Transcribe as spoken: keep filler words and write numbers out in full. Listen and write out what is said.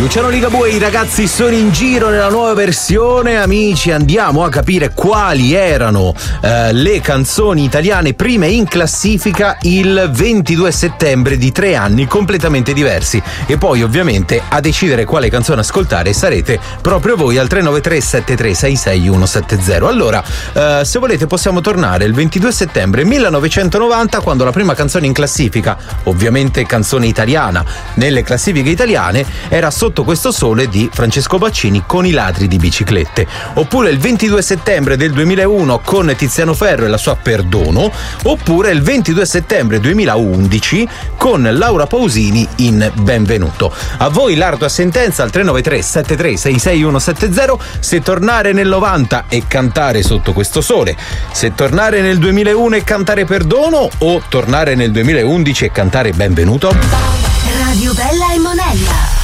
Luciano Ligabue e i ragazzi sono in giro nella nuova versione. Amici, andiamo a capire quali erano eh, le canzoni italiane prime in classifica il ventidue settembre di tre anni completamente diversi. E poi ovviamente a decidere quale canzone ascoltare sarete proprio voi al tre nove tre sette tre sei sei uno sette zero. Allora, eh, se volete possiamo tornare il ventidue settembre millenovecentonovanta, quando la prima canzone in classifica, ovviamente canzone italiana, nelle classifiche italiane era Sotto questo sole di Francesco Baccini con I ladri di biciclette. Oppure il ventidue settembre del duemilauno con Tiziano Ferro e la sua Perdono. Oppure il ventidue settembre duemilaundici con Laura Pausini in Benvenuto. A voi l'ardua sentenza al tre nove tre sette tre sei sei uno sette zero, se tornare nel novanta e cantare Sotto questo sole, se tornare nel duemilauno e cantare Perdono, o tornare nel duemilaundici e cantare Benvenuto. Radio Bella e